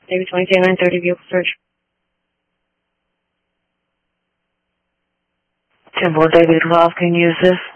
David 20, 930, vehicle search. 10-4, David 12, can you use this?